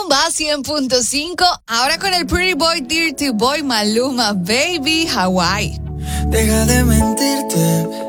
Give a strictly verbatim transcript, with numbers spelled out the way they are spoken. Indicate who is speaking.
Speaker 1: Rumba cien punto cinco. Ahora con el Pretty Boy, Dirty Boy, Maluma, Baby, Hawaii.
Speaker 2: Deja de mentirte.